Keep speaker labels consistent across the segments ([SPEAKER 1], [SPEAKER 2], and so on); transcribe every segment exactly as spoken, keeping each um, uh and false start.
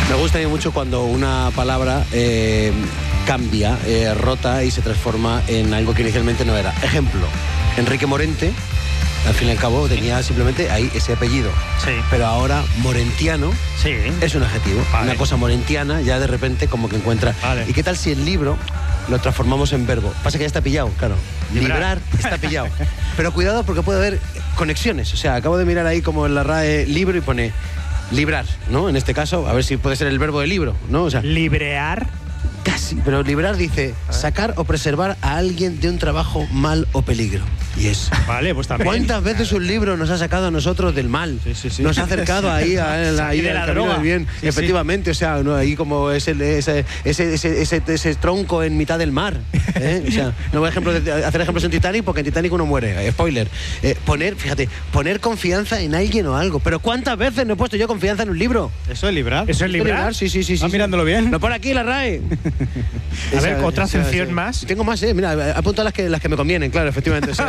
[SPEAKER 1] Me gusta mucho cuando una palabra eh, cambia, eh, rota y se transforma en algo que inicialmente no era. Ejemplo, Enrique Morente, al fin y al cabo tenía simplemente ahí ese apellido.
[SPEAKER 2] Sí.
[SPEAKER 1] Pero ahora morentiano
[SPEAKER 2] sí.
[SPEAKER 1] es un adjetivo. Vale. Una cosa morentiana ya de repente como que encuentra. Vale. ¿Y qué tal si el libro lo transformamos en verbo? Pasa que ya está pillado, claro. Librar, Librar está pillado. Pero cuidado porque puede haber conexiones. O sea, acabo de mirar ahí como en la R A E libro y pone librar, ¿no? En este caso, a ver si puede ser el verbo de libro, ¿no? O sea,
[SPEAKER 2] librear.
[SPEAKER 1] Casi, pero librar dice sacar o preservar a alguien de un trabajo, mal o peligro. Y eso.
[SPEAKER 2] Vale, pues también.
[SPEAKER 1] ¿Cuántas veces un libro nos ha sacado a nosotros del mal? Sí, sí, sí. Nos ha acercado ahí a, a, ahí
[SPEAKER 2] de
[SPEAKER 1] al
[SPEAKER 2] la
[SPEAKER 1] camino
[SPEAKER 2] droga.
[SPEAKER 1] del bien. Sí, efectivamente, sí. O sea, ¿no? Ahí como ese, ese, ese, ese, ese, ese tronco en mitad del mar. ¿eh? O sea, no voy a ejemplo de, hacer ejemplos en Titanic porque en Titanic uno muere. Spoiler. Eh, poner, fíjate, poner confianza en alguien o algo. Pero ¿cuántas veces no he puesto yo confianza en un libro?
[SPEAKER 2] ¿Eso es librar? ¿Eso es librar? librar?
[SPEAKER 1] Sí, sí, sí.
[SPEAKER 2] ¿Vas
[SPEAKER 1] sí,
[SPEAKER 2] mirándolo bien?
[SPEAKER 1] Lo pone aquí la R A E.
[SPEAKER 2] A ver, esa, otra sección más.
[SPEAKER 1] Tengo más, eh. Mira, apunto las que, las que me convienen, claro, efectivamente. O sea,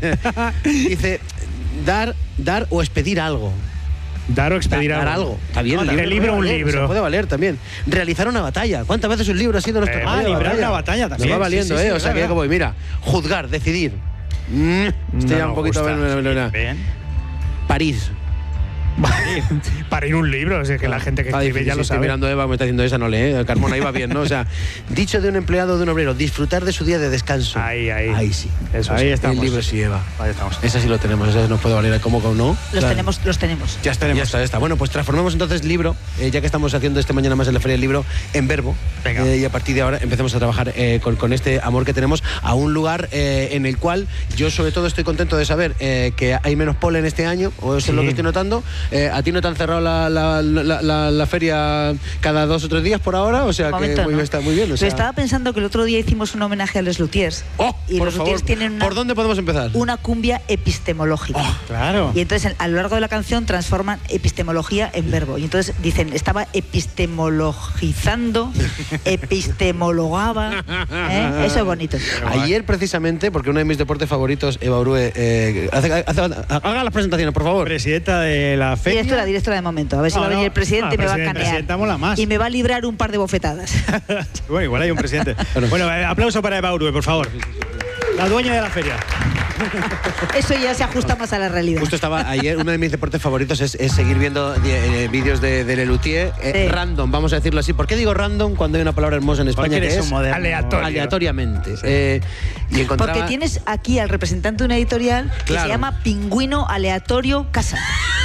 [SPEAKER 1] dice, dar, dar o expedir algo.
[SPEAKER 2] Dar o expedir
[SPEAKER 1] da,
[SPEAKER 2] algo.
[SPEAKER 1] Dar algo. Está bien.
[SPEAKER 2] No, el libro, un
[SPEAKER 1] valer,
[SPEAKER 2] libro.
[SPEAKER 1] Se puede valer también. Realizar una batalla. ¿Cuántas veces un libro ha sido nuestro
[SPEAKER 2] eh, Ah, librar una batalla también.
[SPEAKER 1] Nos va valiendo, sí, sí, ¿eh? Sí, o sea, que como voy. Mira, juzgar, decidir. Mm, estoy
[SPEAKER 2] no
[SPEAKER 1] ya un poquito...
[SPEAKER 2] Gusta,
[SPEAKER 1] bien. París.
[SPEAKER 2] Para ir un libro, o sea, que la gente que escribe ya lo sabe.
[SPEAKER 1] Estoy mirando a Eva, me está diciendo esa, no lee. Carmona iba bien, ¿no? O sea, dicho de un empleado de un obrero, disfrutar de su día de descanso.
[SPEAKER 2] Ahí, ahí.
[SPEAKER 1] Ahí sí.
[SPEAKER 2] Eso ahí sí. Estamos.
[SPEAKER 1] El libro sí, Eva.
[SPEAKER 2] Ahí estamos.
[SPEAKER 1] Ese sí lo tenemos, ese nos puede valer. ¿Cómo que no?
[SPEAKER 3] Los
[SPEAKER 1] claro.
[SPEAKER 3] tenemos, los tenemos.
[SPEAKER 1] Ya está, ya está, ya está. Bueno, pues transformamos entonces libro, eh, ya que estamos haciendo este mañana más en la Feria del Libro, en verbo.
[SPEAKER 2] Venga.
[SPEAKER 1] Eh, y a partir de ahora empecemos a trabajar eh, con, con este amor que tenemos a un lugar eh, en el cual yo sobre todo estoy contento de saber eh, que hay menos polen este año, o eso sí. es lo que estoy notando. Eh, a ti no te han cerrado La, la, la, la, la feria cada dos o tres días por ahora, o sea que muy,
[SPEAKER 3] no.
[SPEAKER 1] está muy bien. O sea.
[SPEAKER 3] Pero estaba pensando que el otro día hicimos un homenaje a los luthiers.
[SPEAKER 1] Oh,
[SPEAKER 3] y
[SPEAKER 1] por
[SPEAKER 3] los
[SPEAKER 1] favor.
[SPEAKER 3] luthiers tienen una,
[SPEAKER 1] ¿Por dónde podemos empezar?
[SPEAKER 3] Una cumbia epistemológica.
[SPEAKER 1] Oh,
[SPEAKER 2] claro.
[SPEAKER 3] Y entonces a lo largo de la canción transforman epistemología en verbo. Y entonces dicen, estaba epistemologizando, epistemologaba. ¿eh? Eso es bonito.
[SPEAKER 1] Ayer precisamente, porque uno de mis deportes favoritos, Eva Urue, eh, hace, hace, haga las presentaciones, por favor.
[SPEAKER 2] Presidenta de la feria.
[SPEAKER 3] Directora, directora de momento. A ver si no, va a venir el presidente y no, me va a canear.
[SPEAKER 2] Más.
[SPEAKER 3] Y me va a librar un par de bofetadas.
[SPEAKER 2] Bueno, igual hay un presidente. Bueno, eh, aplauso para Eva Urue, por favor. La dueña de la feria.
[SPEAKER 3] Eso ya se ajusta más a la realidad.
[SPEAKER 1] Justo estaba ayer, uno de mis deportes favoritos es, es seguir viendo eh, vídeos de, de Lelutier, eh, sí. random, vamos a decirlo así. ¿Por qué digo random cuando hay una palabra hermosa en España que es
[SPEAKER 2] aleatorio?
[SPEAKER 1] Aleatoriamente. Sí. Eh, y encontraba...
[SPEAKER 3] Porque tienes aquí al representante de una editorial que claro. se llama Pingüino Aleatorio Casa.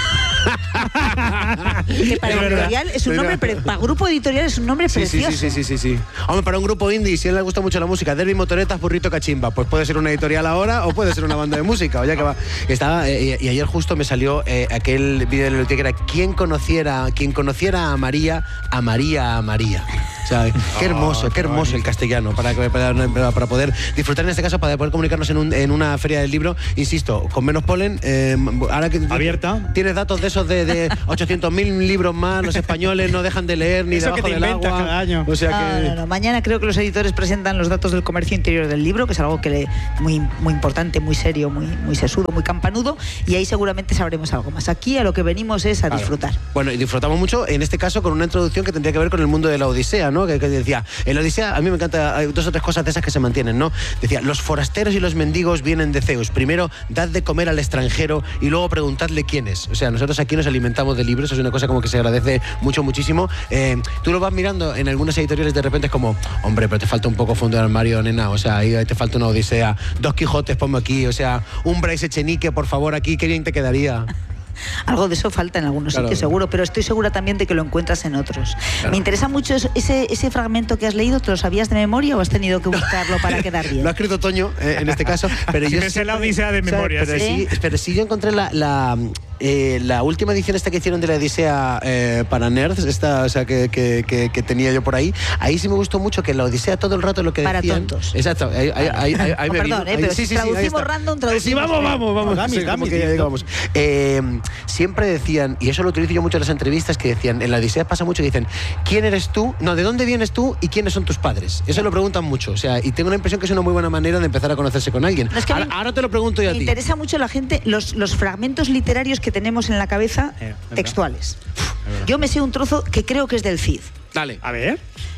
[SPEAKER 3] Que para un editorial es un nombre, pre- para grupo editorial es un nombre
[SPEAKER 1] sí,
[SPEAKER 3] precioso.
[SPEAKER 1] Sí, sí, sí, sí, sí. Hombre, para un grupo indie, si a él le gusta mucho la música, Derby Motoretas, Burrito Cachimba, pues puede ser una editorial ahora o puede ser una banda de música. O ya que va. Estaba, eh, y ayer justo me salió eh, aquel vídeo de la que era quien conociera, quien conociera a María, a María, a María. O sea, qué hermoso, qué hermoso el castellano para, para, para poder disfrutar en este caso, para poder comunicarnos en, un, en una feria del libro, insisto, con menos polen. Eh, ahora que
[SPEAKER 2] abierta.
[SPEAKER 1] Tienes datos de esos de, de ochocientos mil libros más, los españoles no dejan de leer ni
[SPEAKER 2] eso
[SPEAKER 1] debajo
[SPEAKER 2] que te
[SPEAKER 1] del agua.
[SPEAKER 2] Cada año.
[SPEAKER 1] O sea
[SPEAKER 3] no,
[SPEAKER 1] que...
[SPEAKER 3] no, no. Mañana creo que los editores presentan los datos del comercio interior del libro, que es algo que le, muy, muy importante, muy serio, muy, muy sesudo, muy campanudo, y ahí seguramente sabremos algo más. Aquí a lo que venimos es a claro. disfrutar.
[SPEAKER 1] Bueno, y disfrutamos mucho, en este caso, con una introducción que tendría que ver con el mundo de la Odisea, ¿no? Que, que decía, en la Odisea, a mí me encanta, hay dos o tres cosas de esas que se mantienen, ¿no? Decía, los forasteros y los mendigos vienen de Zeus. Primero, dad de comer al extranjero y luego preguntadle quién es. O sea, nosotros aquí nos alimentamos de libros, es una cosa como que se agradece mucho, muchísimo. Eh, tú lo vas mirando en algunas editoriales, de repente es como, hombre, pero te falta un poco fondo de armario, nena, o sea, ahí te falta una Odisea, dos Quijotes, ponme aquí, o sea, un Bryce Echenique, por favor, aquí, qué bien te quedaría.
[SPEAKER 3] Algo de eso falta en algunos
[SPEAKER 1] claro.
[SPEAKER 3] sitios seguro, pero estoy segura también de que lo encuentras en otros. Claro. Me interesa mucho ese, ese fragmento que has leído. ¿Te lo sabías de memoria o has tenido que buscarlo para quedar bien?
[SPEAKER 1] Lo ha escrito Toño, eh, en este caso. Pero yo
[SPEAKER 2] es la Odisea de memoria.
[SPEAKER 1] Pero
[SPEAKER 2] ¿sí?
[SPEAKER 1] sí, pero sí yo encontré la, la, eh, la última edición esta que hicieron de la Odisea eh, para nerds, esta, o sea, que, que, que, que tenía yo por ahí. Ahí sí me gustó mucho que la Odisea todo el rato lo que
[SPEAKER 3] para
[SPEAKER 1] decían...
[SPEAKER 3] Para tontos.
[SPEAKER 1] Exacto. Ahí, ahí, ahí, ahí, ahí
[SPEAKER 3] oh,
[SPEAKER 1] me
[SPEAKER 3] perdón, eh, pero
[SPEAKER 1] ahí, sí, sí,
[SPEAKER 3] traducimos
[SPEAKER 1] sí,
[SPEAKER 3] random, traducimos...
[SPEAKER 1] Sí, vamos, vamos, vamos.
[SPEAKER 2] Dami,
[SPEAKER 1] sí,
[SPEAKER 2] Dami,
[SPEAKER 1] que ya llegamos. Eh, siempre decían, y eso lo utilizo yo mucho en las entrevistas, que decían, en la Odisea pasa mucho que dicen, ¿quién eres tú? No, ¿de dónde vienes tú y quiénes son tus padres? Eso lo preguntan mucho, o sea, y tengo la impresión que es una muy buena manera de empezar a conocerse con alguien.
[SPEAKER 3] No, es que
[SPEAKER 1] ahora,
[SPEAKER 3] me,
[SPEAKER 1] ahora te lo pregunto yo a ti.
[SPEAKER 3] Me interesa mucho la gente, los, los fragmentos literarios que tenemos en la cabeza
[SPEAKER 2] Eh,
[SPEAKER 3] textuales. Yo me sé un trozo que creo que es del Cid.
[SPEAKER 1] Dale.
[SPEAKER 2] A ver.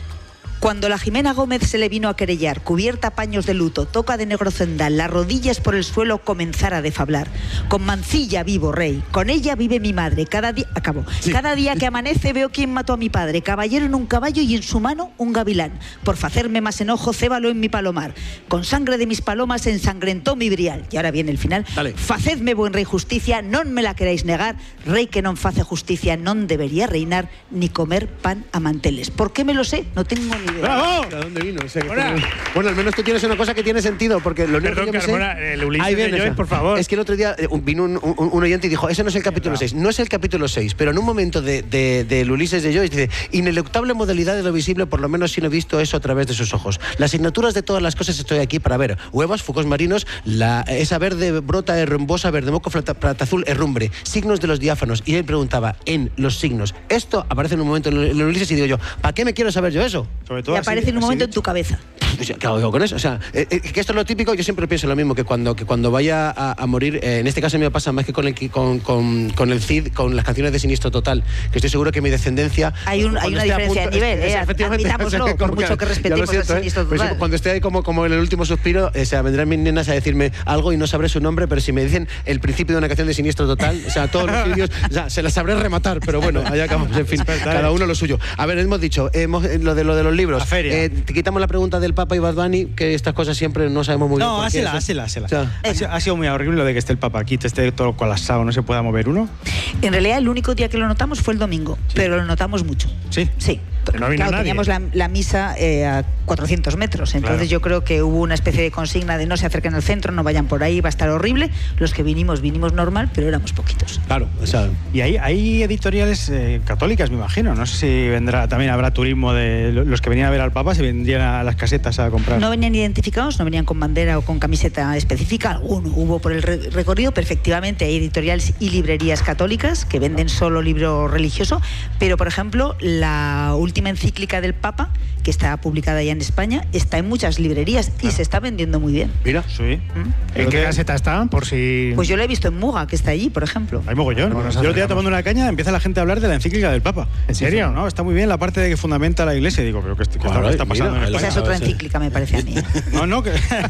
[SPEAKER 3] Cuando la Jimena Gómez se le vino a querellar, cubierta a paños de luto, toca de negro cendal, las rodillas por el suelo comenzara a defablar. Con Mancilla vivo, rey, con ella vive mi madre. Cada día, acabo,
[SPEAKER 1] Sí.
[SPEAKER 3] cada día que amanece veo quién mató a mi padre. Caballero en un caballo y en su mano un gavilán. Por facerme más enojo, cébalo en mi palomar. Con sangre de mis palomas ensangrentó mi brial. Y ahora viene el final.
[SPEAKER 1] Dale.
[SPEAKER 3] Facedme buen rey justicia, non me la queráis negar. Rey que non face justicia, non debería reinar ni comer pan a manteles. ¿Por qué me lo sé? No tengo ni idea.
[SPEAKER 2] ¡Bravo!
[SPEAKER 1] ¿De dónde vino? O sea, que
[SPEAKER 2] Hola.
[SPEAKER 1] fue- bueno, al menos tú tienes una cosa que tiene sentido, porque lo único
[SPEAKER 2] Perdón,
[SPEAKER 1] que yo me sé-
[SPEAKER 2] Carmona, el Ulises
[SPEAKER 1] Ahí
[SPEAKER 2] de
[SPEAKER 1] viene,
[SPEAKER 2] Joyce,
[SPEAKER 1] o sea,
[SPEAKER 2] por favor.
[SPEAKER 1] Es que el otro día eh, un- vino un, un- un oyente y dijo, ese no es el capítulo seis. No es el capítulo seis, pero en un momento de, de, del Ulises de Joyce dice, ineluctable modalidad de lo visible, por lo menos si no he visto eso a través de sus ojos. Las asignaturas de todas las cosas estoy aquí para ver. Huevos, focos marinos, la, esa verde brota herrumbosa, verde moco, plata, plata azul, herrumbre. Signos de los diáfanos. Y él preguntaba, en los signos. Esto aparece en un momento en el Ulises y digo yo, ¿para qué me quiero saber yo eso?
[SPEAKER 2] Sobre todo
[SPEAKER 3] Y
[SPEAKER 2] así-
[SPEAKER 3] aparece en un
[SPEAKER 2] así
[SPEAKER 3] momento en
[SPEAKER 2] dicho.
[SPEAKER 3] tu cabeza.
[SPEAKER 1] Pues, ¿qué hago yo con eso? O sea, eh, eh, que esto es lo típico, yo siempre pienso lo mismo, que cuando, que cuando vaya a, a morir, eh, en este caso me pasa más que con el, con, con, con el Cid, con las canciones de Sinistro Total, que estoy seguro que mi descendencia...
[SPEAKER 3] Hay un- hay
[SPEAKER 1] cuando
[SPEAKER 3] una
[SPEAKER 1] esté a
[SPEAKER 3] diferencia de nivel,
[SPEAKER 1] es-
[SPEAKER 3] eh,
[SPEAKER 1] efectivamente,
[SPEAKER 3] admitámoslo, por
[SPEAKER 1] como
[SPEAKER 3] mucho que
[SPEAKER 1] ya lo
[SPEAKER 3] respetemos
[SPEAKER 1] siento,
[SPEAKER 3] al
[SPEAKER 1] eh,
[SPEAKER 3] Sinistro
[SPEAKER 1] pues
[SPEAKER 3] Total.
[SPEAKER 1] cuando esté ahí como, como en el último suspiro, eh, o sea, vendrán mis nenas a decirme algo y no sabré su nombre, pero si me dicen el principio de una canción de Sinistro Total, o sea, todos los vídeos, o sea, se las sabré rematar, pero bueno, allá acabamos, en fin, cada uno lo suyo. A ver, hemos dicho, hemos, eh, lo, de, lo de los libros,
[SPEAKER 2] La feria.
[SPEAKER 1] eh, te quitamos la pregunta del Papa y Bad Bunny, que estas cosas siempre no sabemos muy bien.
[SPEAKER 2] No,
[SPEAKER 1] por qué,
[SPEAKER 2] hásela,
[SPEAKER 1] o sea,
[SPEAKER 2] hásela, hásela.
[SPEAKER 1] o sea,
[SPEAKER 2] Ha sido- ha sido muy horrible lo de que esté el Papa aquí, te esté todo colapsado, no se pueda mover uno.
[SPEAKER 3] En realidad, el único día que lo notamos fue el domingo, pero lo notamos mucho.
[SPEAKER 2] Sí.
[SPEAKER 3] Sí.
[SPEAKER 2] Que no vino
[SPEAKER 3] claro,
[SPEAKER 2] nadie.
[SPEAKER 3] teníamos la, la misa eh, a cuatrocientos metros, entonces
[SPEAKER 2] Claro.
[SPEAKER 3] yo creo que hubo una especie de consigna de no se acerquen al centro, no vayan por ahí, va a estar horrible. Los que vinimos, vinimos normal, pero éramos poquitos.
[SPEAKER 1] claro, o sea,
[SPEAKER 2] Y hay, hay editoriales eh, católicas, me imagino. No sé si vendrá, también habrá turismo de lo- los que venían a ver al Papa, se vendrían a las casetas a comprar.
[SPEAKER 3] No venían identificados, no venían con bandera o con camiseta específica, alguno hubo por el re- recorrido, pero efectivamente hay editoriales y librerías católicas que venden solo libro religioso, pero por ejemplo la última encíclica del Papa, que está publicada ya en España, está en muchas librerías y se está vendiendo muy bien.
[SPEAKER 1] mira.
[SPEAKER 2] Sí.
[SPEAKER 3] ¿Mm?
[SPEAKER 4] ¿En qué caseta está? Por si...
[SPEAKER 3] Pues yo lo he visto en Muga, que está allí, por ejemplo.
[SPEAKER 2] Hay mogollón.
[SPEAKER 4] Bueno, nos
[SPEAKER 2] Yo el día
[SPEAKER 4] acercamos.
[SPEAKER 2] tomando una caña empieza la gente a hablar de la encíclica del Papa.
[SPEAKER 4] ¿En serio?
[SPEAKER 2] No, está muy bien la parte de que fundamenta la Iglesia. Digo, pero ¿qué, qué
[SPEAKER 1] Claro,
[SPEAKER 2] está, qué está pasando
[SPEAKER 1] mira,
[SPEAKER 2] en
[SPEAKER 1] la-
[SPEAKER 3] Esa
[SPEAKER 2] España?
[SPEAKER 3] es otra
[SPEAKER 1] sí.
[SPEAKER 3] encíclica, me parece a mí.
[SPEAKER 2] No, no, que,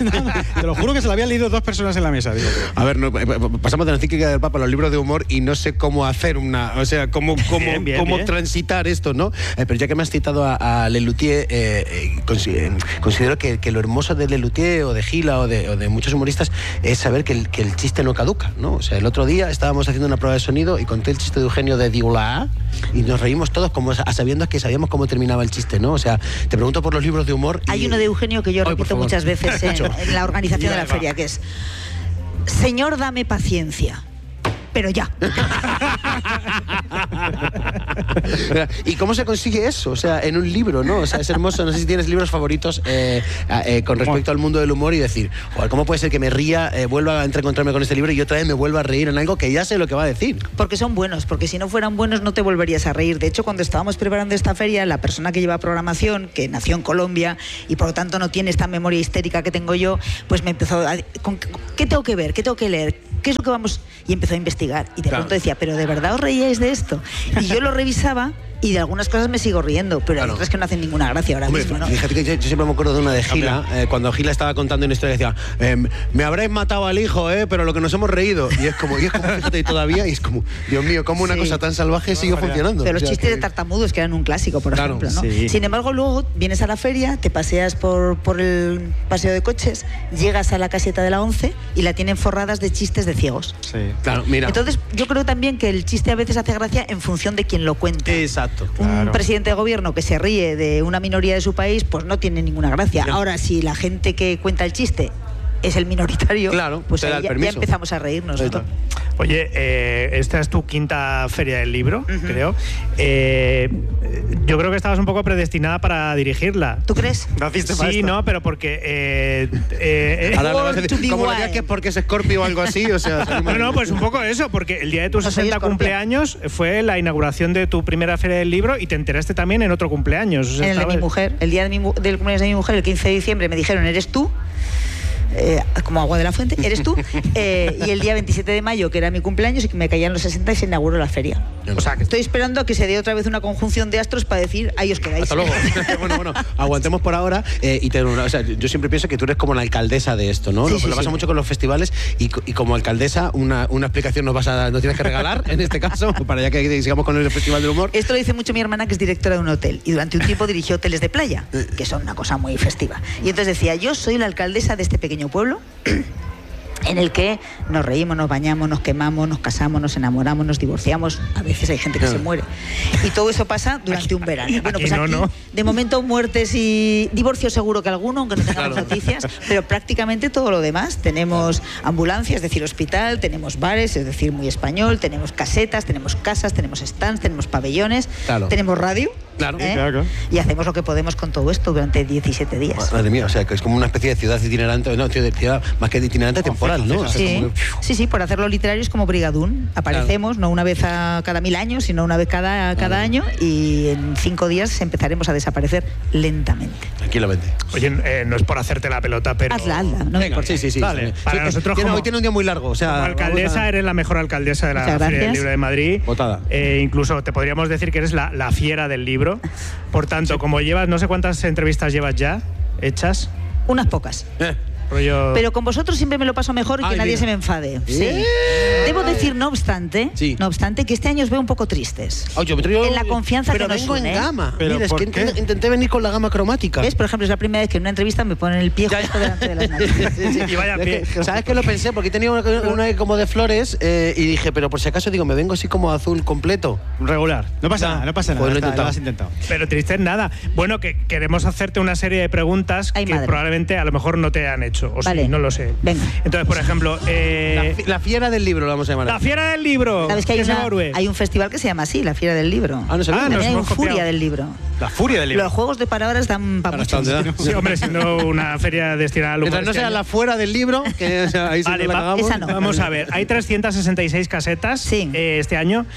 [SPEAKER 2] te lo juro que se la habían leído dos personas en la mesa. Digo,
[SPEAKER 1] A ver, no, eh, pasamos de la encíclica del Papa a los libros de humor y no sé cómo hacer una, o sea, cómo, cómo,
[SPEAKER 2] Bien, bien,
[SPEAKER 1] cómo
[SPEAKER 2] bien.
[SPEAKER 1] transitar esto, ¿no? Eh, pero ya que me has citado a, a Lelutier, eh, eh, consi- eh, considero que, que lo hermoso de Lelutier o de Gila o de, o de muchos humoristas es saber que el, que el chiste no caduca, ¿no? O sea, el otro día estábamos haciendo una prueba de sonido y conté el chiste de Eugenio de Diula y nos reímos todos como a sabiendo que sabíamos cómo terminaba el chiste, ¿no? O sea, te pregunto por los libros de humor. y-
[SPEAKER 3] Hay uno de Eugenio que yo
[SPEAKER 1] Ay, por
[SPEAKER 3] repito
[SPEAKER 1] favor.
[SPEAKER 3] muchas veces en, en la organización de la
[SPEAKER 2] Ahí va.
[SPEAKER 3] feria, que es: Señor, dame paciencia, pero ya.
[SPEAKER 1] ¿Y cómo se consigue eso? O sea, en un libro, ¿no? O sea, es hermoso. No sé si tienes libros favoritos eh, eh, con respecto al mundo del humor y decir, joder, ¿cómo puede ser que me ría, eh, vuelva a encontrarme con este libro y otra vez me vuelva a reír en algo que ya sé lo que va a decir?
[SPEAKER 3] Porque son buenos, porque si no fueran buenos no te volverías a reír. De hecho, cuando estábamos preparando esta feria, la persona que lleva programación, que nació en Colombia y por lo tanto no tiene esta memoria histérica que tengo yo, pues me empezó a... ¿con qué, qué tengo que ver? ¿Qué tengo que leer? ¿Qué es lo que vamos...? Y empezó a investigar. Y de
[SPEAKER 1] Claro.
[SPEAKER 3] pronto decía, ¿pero de verdad os reíais de esto? Y yo lo revisaba y de algunas cosas me sigo riendo, pero
[SPEAKER 1] Claro.
[SPEAKER 3] hay otras que no hacen ninguna gracia ahora
[SPEAKER 1] Hombre,
[SPEAKER 3] mismo, ¿no?
[SPEAKER 1] fíjate que yo, yo siempre me acuerdo de una de Gila, eh, cuando Gila estaba contando una historia, decía, eh, me habréis matado al hijo, eh, pero lo que nos hemos reído. Y es como, y es como fíjate, y todavía, y es como, Dios mío, cómo una
[SPEAKER 3] Sí.
[SPEAKER 1] cosa tan salvaje sigue funcionando.
[SPEAKER 3] Pero
[SPEAKER 1] O
[SPEAKER 3] los
[SPEAKER 1] sea,
[SPEAKER 3] chistes
[SPEAKER 1] que-
[SPEAKER 3] de tartamudos, que eran un clásico, por
[SPEAKER 1] Claro,
[SPEAKER 3] ejemplo, ¿no?
[SPEAKER 2] sí.
[SPEAKER 3] Sin embargo, luego vienes a la feria, te paseas por, por el paseo de coches, llegas a la caseta de la once y la tienen forradas de chistes de ciegos.
[SPEAKER 2] sí.
[SPEAKER 1] Claro, mira.
[SPEAKER 3] Entonces, yo creo también que el chiste a veces hace gracia en función de quien lo cuenta.
[SPEAKER 1] Exacto.
[SPEAKER 3] Un
[SPEAKER 2] Claro.
[SPEAKER 3] presidente de gobierno que se ríe de una minoría de su país, pues no tiene ninguna gracia.
[SPEAKER 1] Mira.
[SPEAKER 3] Ahora, si la gente que cuenta el chiste es el minoritario,
[SPEAKER 1] Claro,
[SPEAKER 3] pues
[SPEAKER 1] te da
[SPEAKER 3] ahí
[SPEAKER 1] el
[SPEAKER 3] ya, ya
[SPEAKER 1] permiso.
[SPEAKER 3] empezamos a reírnos,
[SPEAKER 1] Ahí
[SPEAKER 3] ¿no?
[SPEAKER 1] está.
[SPEAKER 4] Oye, eh, esta es tu quinta feria del libro,
[SPEAKER 3] Ujú.
[SPEAKER 4] creo. Eh, yo creo que estabas un poco predestinada para dirigirla.
[SPEAKER 3] ¿Tú crees?
[SPEAKER 2] Naciste para
[SPEAKER 4] Sí,
[SPEAKER 2] esto.
[SPEAKER 4] no, pero porque... eh, eh,
[SPEAKER 1] Ahora le vas a
[SPEAKER 3] Born to
[SPEAKER 1] decir,
[SPEAKER 3] be
[SPEAKER 1] como lo
[SPEAKER 3] wild.
[SPEAKER 1] digas que es porque es Scorpio o algo así, o sea... salimos-
[SPEAKER 4] No, no, pues un poco eso, porque el día de tu
[SPEAKER 3] No soy
[SPEAKER 4] sesenta
[SPEAKER 3] escorpio.
[SPEAKER 4] cumpleaños fue la inauguración de tu primera feria del libro y te enteraste también en otro cumpleaños. O sea,
[SPEAKER 3] En el de mi
[SPEAKER 4] estaba-
[SPEAKER 3] mujer, el día de mi mu- del cumpleaños de mi mujer, el quince de diciembre, me dijeron, ¿eres tú? eh, como agua de la fuente, eres tú, eh, y el día veintisiete de mayo, que era mi cumpleaños, y que me caían los sesenta y se inauguró la feria. O sea, que estoy esperando a que se dé otra vez una conjunción de astros para decir, ahí os quedáis.
[SPEAKER 1] Hasta luego. bueno, bueno, aguantemos por ahora. Eh, y te, o sea, yo siempre pienso que tú eres como la alcaldesa de esto, ¿no?
[SPEAKER 3] Sí,
[SPEAKER 1] lo
[SPEAKER 3] sí,
[SPEAKER 1] lo pasa
[SPEAKER 3] sí.
[SPEAKER 1] mucho con los festivales y, y como alcaldesa una, una explicación nos vas a nos tienes que regalar en este caso para ya que sigamos con el Festival del Humor.
[SPEAKER 3] Esto lo dice mucho mi hermana, que es directora de un hotel, y durante un tiempo dirigió hoteles de playa, que son una cosa muy festiva. Y entonces decía, yo soy la alcaldesa de este pequeño pueblo en el que nos reímos, nos bañamos, nos quemamos, nos casamos, nos enamoramos, nos divorciamos. A veces hay gente que se muere. Y todo eso pasa durante un verano. Bueno, pues
[SPEAKER 4] aquí no,
[SPEAKER 3] aquí,
[SPEAKER 4] no.
[SPEAKER 3] de momento, muertes y divorcios seguro que alguno, aunque no tengamos
[SPEAKER 1] Claro.
[SPEAKER 3] noticias, pero prácticamente todo lo demás. Tenemos ambulancias, es decir, hospital, tenemos bares, es decir, muy español, tenemos casetas, tenemos casas, tenemos stands, tenemos pabellones,
[SPEAKER 1] Claro.
[SPEAKER 3] tenemos radio.
[SPEAKER 1] Claro.
[SPEAKER 3] ¿eh?
[SPEAKER 2] Claro, claro.
[SPEAKER 3] Y hacemos lo que podemos con todo esto durante diecisiete días.
[SPEAKER 1] Madre mía, o sea, que es como una especie de ciudad itinerante, no, tío, de ciudad más que de itinerante temporal, ¿no? O sea,
[SPEAKER 3] Sí,
[SPEAKER 1] como que-
[SPEAKER 3] sí, sí, por hacerlo literario es como Brigadún. Aparecemos no una vez a cada mil años, sino una vez cada, cada año, y en cinco días empezaremos a desaparecer lentamente.
[SPEAKER 1] Tranquilamente.
[SPEAKER 4] Oye, eh, no es por hacerte la pelota, pero...
[SPEAKER 3] Hazla, hazla, no me
[SPEAKER 1] Venga,
[SPEAKER 3] importa.
[SPEAKER 1] sí, sí, sí.
[SPEAKER 4] Vale,
[SPEAKER 1] sí.
[SPEAKER 4] para
[SPEAKER 1] Sí,
[SPEAKER 4] nosotros
[SPEAKER 1] tiene-
[SPEAKER 4] como-
[SPEAKER 1] hoy tiene un día muy largo, o sea,
[SPEAKER 4] Como alcaldesa
[SPEAKER 1] vamos a-
[SPEAKER 4] eres la mejor alcaldesa de la
[SPEAKER 3] Muchas
[SPEAKER 4] Feria del
[SPEAKER 3] gracias.
[SPEAKER 4] Libro de Madrid.
[SPEAKER 1] Votada.
[SPEAKER 4] Eh, incluso te podríamos decir que eres la, la fiera del libro. Por tanto, como llevas, no sé cuántas entrevistas llevas ya hechas,
[SPEAKER 3] Unas pocas.
[SPEAKER 1] Eh,
[SPEAKER 4] rollo...
[SPEAKER 3] Pero con vosotros siempre me lo paso mejor y que
[SPEAKER 1] Ay,
[SPEAKER 3] nadie
[SPEAKER 1] mira.
[SPEAKER 3] se me enfade. Sí.
[SPEAKER 1] Eh.
[SPEAKER 3] Debo decir, no obstante,
[SPEAKER 1] Sí.
[SPEAKER 3] no obstante, que este año os veo un poco tristes.
[SPEAKER 1] oh, yo, yo-
[SPEAKER 3] En la confianza
[SPEAKER 1] pero
[SPEAKER 3] que nos
[SPEAKER 1] vengo
[SPEAKER 3] une,
[SPEAKER 1] en
[SPEAKER 3] ¿eh?
[SPEAKER 1] gama.
[SPEAKER 2] ¿Pero
[SPEAKER 1] Mira, es
[SPEAKER 2] por
[SPEAKER 1] que
[SPEAKER 2] qué?
[SPEAKER 1] int- intenté venir con la gama cromática.
[SPEAKER 3] ¿Ves? Por ejemplo, es la primera vez que en una entrevista me ponen el pie
[SPEAKER 1] Ya,
[SPEAKER 3] justo
[SPEAKER 1] ya.
[SPEAKER 3] delante de las narices.
[SPEAKER 1] Sí, sí.
[SPEAKER 4] Y vaya
[SPEAKER 1] Es
[SPEAKER 4] pie.
[SPEAKER 1] que, ¿sabes qué lo pensé? Porque tenía una, una como de flores eh, y dije, pero por si acaso digo, me vengo así como azul completo.
[SPEAKER 2] Regular. No pasa
[SPEAKER 1] Ya.
[SPEAKER 2] nada, no pasa nada.
[SPEAKER 1] Pues lo he
[SPEAKER 2] está,
[SPEAKER 1] intentado.
[SPEAKER 2] lo has intentado.
[SPEAKER 4] Pero triste en nada. Bueno, que queremos hacerte una serie de preguntas
[SPEAKER 3] Ay,
[SPEAKER 4] que
[SPEAKER 3] madre.
[SPEAKER 4] probablemente a lo mejor no te han hecho. O
[SPEAKER 3] Vale.
[SPEAKER 4] sí, no lo sé.
[SPEAKER 3] Venga.
[SPEAKER 4] Entonces, por ejemplo, eh,
[SPEAKER 1] La, fi- la fiera del libro, lo vamos a llamar.
[SPEAKER 4] la fiera del libro.
[SPEAKER 3] ¿Sabes que hay,
[SPEAKER 4] ¿Qué se
[SPEAKER 3] una-
[SPEAKER 4] Orue?
[SPEAKER 3] hay un festival que se llama así, la Fiera del Libro?
[SPEAKER 1] Ah, no sabía.
[SPEAKER 4] Ah,
[SPEAKER 3] También
[SPEAKER 4] nos
[SPEAKER 3] hay un
[SPEAKER 4] hemos copiado.
[SPEAKER 3] Furia del Libro.
[SPEAKER 2] La furia del libro.
[SPEAKER 3] Los juegos de palabras dan para
[SPEAKER 1] Ahora está
[SPEAKER 3] mucho.
[SPEAKER 1] donde da.
[SPEAKER 4] Sí, hombre, siendo una feria destinada al humor.
[SPEAKER 1] Mientras no
[SPEAKER 4] este
[SPEAKER 1] sea
[SPEAKER 4] año.
[SPEAKER 1] la fuera del libro, que o sea, ahí sí
[SPEAKER 4] Vale,
[SPEAKER 1] no la
[SPEAKER 4] va-
[SPEAKER 1] cagamos.
[SPEAKER 3] esa no.
[SPEAKER 4] Vamos a ver, hay trescientas sesenta y seis casetas
[SPEAKER 3] Sí.
[SPEAKER 4] eh, este año,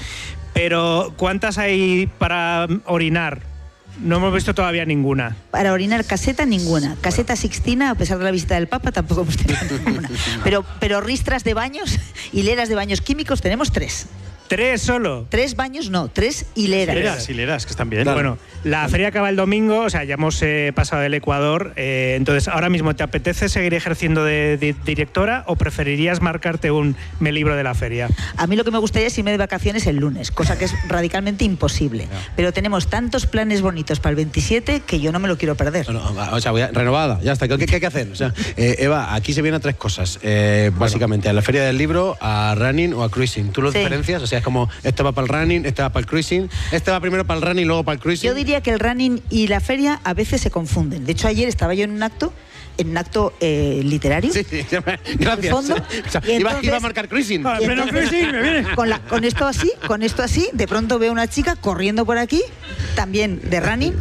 [SPEAKER 4] pero ¿cuántas hay para orinar? No hemos visto todavía ninguna.
[SPEAKER 3] Para orinar caseta, ninguna. Caseta Sixtina, a pesar de la visita del Papa, tampoco hemos tenido ninguna. Pero, pero ristras de baños, hileras de baños químicos, tenemos tres.
[SPEAKER 4] Tres solo.
[SPEAKER 3] Tres baños, no, tres hileras.
[SPEAKER 2] Hileras, hileras, que están bien.
[SPEAKER 4] Bueno, la feria acaba el domingo, o sea, ya hemos eh, pasado el Ecuador. eh, entonces, ahora mismo, ¿te apetece seguir ejerciendo de, de directora o preferirías marcarte un me libro de la feria?
[SPEAKER 3] A mí lo que me gustaría es irme de vacaciones el lunes, cosa que es radicalmente imposible. Pero tenemos tantos planes bonitos para el veintisiete que yo no me lo quiero perder.
[SPEAKER 1] Bueno, va, o sea, voy a- renovada, ya está. ¿Qué, qué hay que hacer? O sea, eh, Eva, aquí se vienen a tres cosas. Eh, básicamente, a la feria del libro, a running o a cruising. ¿Tú lo
[SPEAKER 3] Sí.
[SPEAKER 1] diferencias? O sea, es como, este va para el running, este va para el cruising, este va primero para el running, luego para el cruising.
[SPEAKER 3] Yo diría que el running y la feria a veces se confunden. De hecho, ayer estaba yo en un acto, en un acto eh, literario.
[SPEAKER 1] Sí, sí, ya me- gracias.
[SPEAKER 3] fondo,
[SPEAKER 1] O sea,
[SPEAKER 3] y
[SPEAKER 1] iba,
[SPEAKER 3] entonces-
[SPEAKER 1] iba a marcar cruising.
[SPEAKER 4] Ah,
[SPEAKER 3] Y
[SPEAKER 4] pero
[SPEAKER 3] entonces-
[SPEAKER 4] cruising, me viene.
[SPEAKER 3] Con, la- con esto así, con esto así, de pronto veo una chica corriendo por aquí, también de running,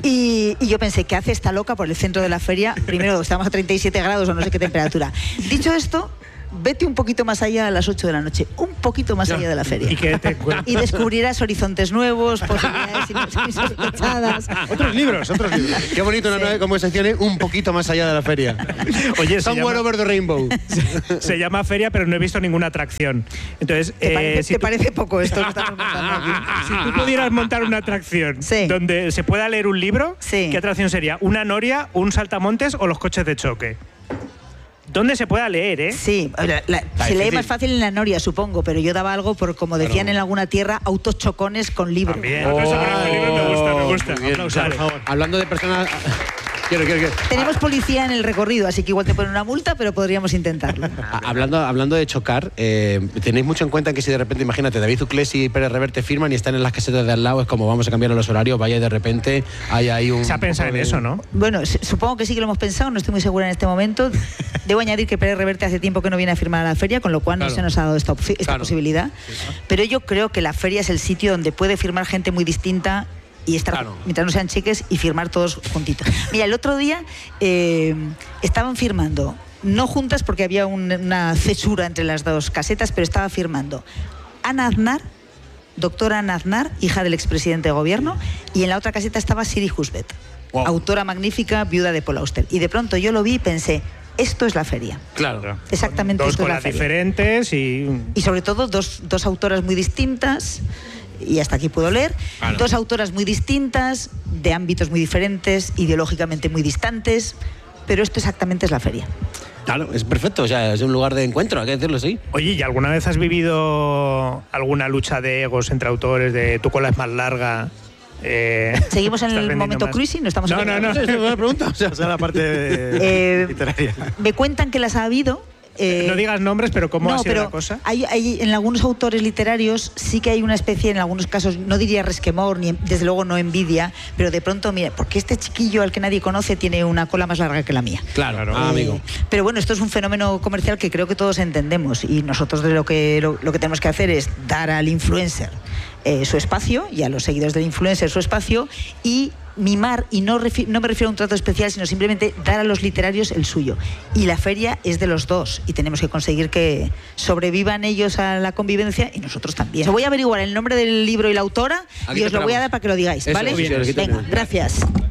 [SPEAKER 3] y, y yo pensé, ¿qué hace esta loca por el centro de la feria? Primero, estamos a treinta y siete grados o no sé qué temperatura. Dicho esto, vete un poquito más allá a las ocho de la noche, un poquito más allá de la feria.
[SPEAKER 4] ¿Y qué te encuentras?
[SPEAKER 3] Y descubrirás horizontes nuevos, posibilidades insospechadas.
[SPEAKER 2] Otros libros, otros libros.
[SPEAKER 1] Qué bonito una
[SPEAKER 3] Sí.
[SPEAKER 1] nueva conversación ¿eh? un poquito más allá de la feria.
[SPEAKER 4] Oye, se
[SPEAKER 1] Somewhere
[SPEAKER 4] llama,
[SPEAKER 1] over the rainbow.
[SPEAKER 4] se llama feria, pero no he visto ninguna atracción. Entonces,
[SPEAKER 3] ¿Te,
[SPEAKER 4] eh,
[SPEAKER 3] parece,
[SPEAKER 4] si
[SPEAKER 3] te
[SPEAKER 4] tú-
[SPEAKER 3] parece poco esto que estamos montando aquí?
[SPEAKER 4] Si tú pudieras montar una atracción
[SPEAKER 3] Sí.
[SPEAKER 4] donde se pueda leer un libro,
[SPEAKER 3] Sí.
[SPEAKER 4] ¿qué atracción sería? ¿Una noria, un saltamontes o los coches de choque? ¿Dónde se pueda leer, eh?
[SPEAKER 3] Sí, la- la- se lee
[SPEAKER 1] difícil.
[SPEAKER 3] más fácil en la Noria, supongo, pero yo daba algo por, como decían en alguna tierra, autos chocones con libro.
[SPEAKER 4] También. Eso con el libro me gusta, me gusta.
[SPEAKER 1] Muy bien.
[SPEAKER 4] Aplausos,
[SPEAKER 1] Vale.
[SPEAKER 4] por favor.
[SPEAKER 1] Hablando de personas... Quiero, quiero, quiero.
[SPEAKER 3] Tenemos policía en el recorrido, así que igual te ponen una multa, pero podríamos intentarlo.
[SPEAKER 1] A- Hablando, hablando de chocar, eh, tenéis mucho en cuenta que si de repente, imagínate, David Uclés y Pérez Reverte firman y están en las casetas de al lado, es como vamos a cambiar los horarios, vaya y de repente hay ahí un...
[SPEAKER 4] Se ha pensado en
[SPEAKER 1] poco de-
[SPEAKER 4] eso, ¿no?
[SPEAKER 3] Bueno, s- supongo que sí que lo hemos pensado, no estoy muy segura en este momento. Debo añadir que Pérez Reverte hace tiempo que no viene a firmar a la feria, con lo cual
[SPEAKER 1] Claro.
[SPEAKER 3] no se nos ha dado esta, opci- esta
[SPEAKER 1] Claro.
[SPEAKER 3] posibilidad. Pero yo creo que la feria es el sitio donde puede firmar gente muy distinta y estar,
[SPEAKER 1] Claro.
[SPEAKER 3] mientras no sean cheques, y firmar todos juntitos. Mira, el otro día eh, estaban firmando, no juntas porque había un- una cesura entre las dos casetas, pero estaba firmando Ana Aznar, doctora Ana Aznar, hija del expresidente de gobierno, y en la otra caseta estaba Siri Husbet,
[SPEAKER 1] Wow.
[SPEAKER 3] autora magnífica, viuda de Paul Auster. Y de pronto yo lo vi y pensé, Esto es la feria.
[SPEAKER 1] Claro.
[SPEAKER 3] Exactamente.
[SPEAKER 4] Dos
[SPEAKER 3] esto es la
[SPEAKER 4] colas
[SPEAKER 3] feria.
[SPEAKER 4] diferentes y...
[SPEAKER 3] Y sobre todo dos, dos autoras muy distintas, y hasta aquí puedo leer,
[SPEAKER 1] Claro.
[SPEAKER 3] dos autoras muy distintas, de ámbitos muy diferentes, ideológicamente muy distantes, pero esto exactamente es la feria.
[SPEAKER 1] Claro, es perfecto, o sea, es un lugar de encuentro, hay que decirlo así.
[SPEAKER 4] Oye, ¿y alguna vez has vivido alguna lucha de egos entre autores, de tu cola es más larga? Eh,
[SPEAKER 3] Seguimos en
[SPEAKER 4] estás
[SPEAKER 3] el
[SPEAKER 4] vendiendo
[SPEAKER 3] momento
[SPEAKER 4] más?
[SPEAKER 3] cruising, no estamos
[SPEAKER 4] No,
[SPEAKER 3] en
[SPEAKER 4] no, no.
[SPEAKER 1] Esa es una pregunta. O sea,
[SPEAKER 2] O sea, la parte
[SPEAKER 3] Eh,
[SPEAKER 2] literaria.
[SPEAKER 3] Me cuentan que las ha habido. eh,
[SPEAKER 4] No digas nombres, pero ¿cómo
[SPEAKER 3] no,
[SPEAKER 4] ha sido
[SPEAKER 3] pero
[SPEAKER 4] la cosa?
[SPEAKER 3] Hay, hay- en algunos autores literarios sí que hay una especie, en algunos casos, no diría resquemor, ni desde luego no envidia, pero de pronto, mira, porque este chiquillo al que nadie conoce tiene una cola más larga que la mía.
[SPEAKER 1] Claro,
[SPEAKER 4] Claro.
[SPEAKER 1] ah,
[SPEAKER 3] Eh,
[SPEAKER 1] amigo.
[SPEAKER 3] Pero bueno, esto es un fenómeno comercial que creo que todos entendemos, y nosotros de lo que, lo, lo que tenemos que hacer es dar al influencer eh, su espacio, y a los seguidores del influencer su espacio, y mimar, y no, refi- no me refiero a un trato especial, sino simplemente dar a los literarios el suyo. Y la feria es de los dos, y tenemos que conseguir que sobrevivan ellos a la convivencia y nosotros también. Os voy a averiguar el nombre del libro y la autora
[SPEAKER 1] Aquí
[SPEAKER 3] y
[SPEAKER 1] te
[SPEAKER 3] os lo voy a
[SPEAKER 1] esperamos.
[SPEAKER 3] dar para que lo digáis,
[SPEAKER 1] Eso,
[SPEAKER 3] ¿vale?
[SPEAKER 1] sí, sí, aquí te
[SPEAKER 3] Venga,
[SPEAKER 1] tenemos.
[SPEAKER 3] gracias.